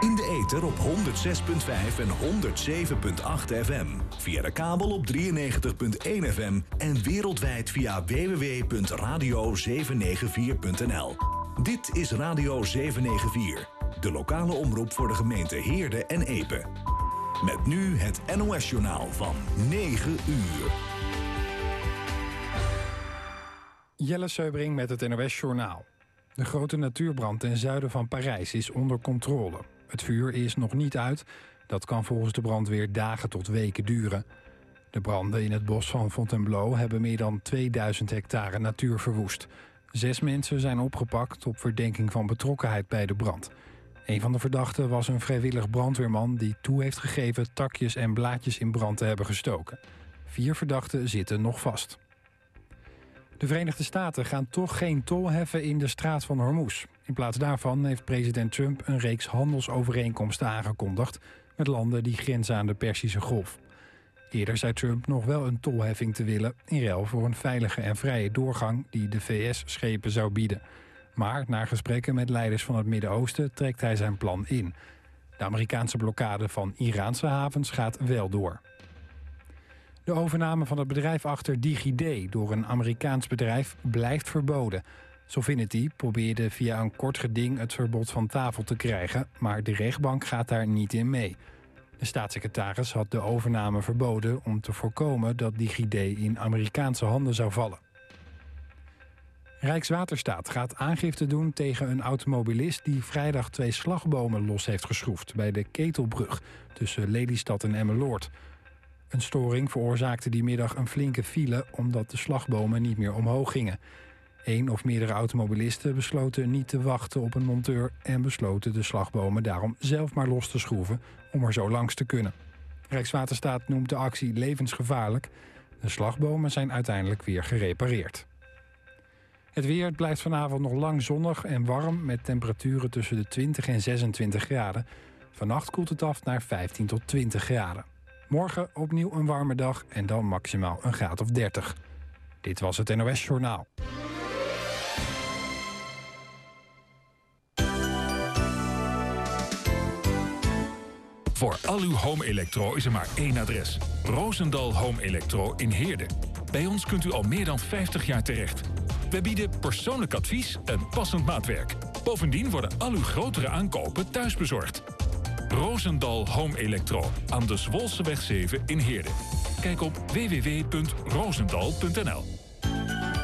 In de ether op 106.5 en 107.8 FM. Via de kabel op 93.1 FM en wereldwijd via www.radio794.nl. Dit is Radio 794, de lokale omroep voor de gemeente Heerde en Epe. Met nu het NOS-journaal van 9 uur. Jelle Seubring met het NOS-journaal. De grote natuurbrand ten zuiden van Parijs is onder controle. Het vuur is nog niet uit. Dat kan volgens de brandweer dagen tot weken duren. De branden in het bos van Fontainebleau hebben meer dan 2000 hectare natuur verwoest. 6 mensen zijn opgepakt op verdenking van betrokkenheid bij de brand. Een van de verdachten was een vrijwillig brandweerman die toe heeft gegeven takjes en blaadjes in brand te hebben gestoken. 4 verdachten zitten nog vast. De Verenigde Staten gaan toch geen tol heffen in de straat van Hormuz. In plaats daarvan heeft president Trump een reeks handelsovereenkomsten aangekondigd met landen die grenzen aan de Perzische Golf. Eerder zei Trump nog wel een tolheffing te willen in ruil voor een veilige en vrije doorgang die de VS schepen zou bieden. Maar na gesprekken met leiders van het Midden-Oosten trekt hij zijn plan in. De Amerikaanse blokkade van Iraanse havens gaat wel door. De overname van het bedrijf achter DigiD door een Amerikaans bedrijf blijft verboden. Sofinity probeerde via een kort geding het verbod van tafel te krijgen, maar de rechtbank gaat daar niet in mee. De staatssecretaris had de overname verboden om te voorkomen dat DigiD in Amerikaanse handen zou vallen. Rijkswaterstaat gaat aangifte doen tegen een automobilist die vrijdag 2 slagbomen los heeft geschroefd bij de Ketelbrug tussen Lelystad en Emmeloord. Een storing veroorzaakte die middag een flinke file omdat de slagbomen niet meer omhoog gingen. 1 of meerdere automobilisten besloten niet te wachten op een monteur en besloten de slagbomen daarom zelf maar los te schroeven om er zo langs te kunnen. Rijkswaterstaat noemt de actie levensgevaarlijk. De slagbomen zijn uiteindelijk weer gerepareerd. Het weer blijft vanavond nog lang zonnig en warm met temperaturen tussen de 20 en 26 graden. Vannacht koelt het af naar 15 tot 20 graden. Morgen opnieuw een warme dag en dan maximaal een graad of 30. Dit was het NOS Journaal. Voor al uw home electro is er maar één adres. Roosendal Home Electro in Heerde. Bij ons kunt u al meer dan 50 jaar terecht. We bieden persoonlijk advies en passend maatwerk. Bovendien worden al uw grotere aankopen thuisbezorgd. Roosendal Home Electro aan de Zwolseweg 7 in Heerde. Kijk op www.roosendal.nl.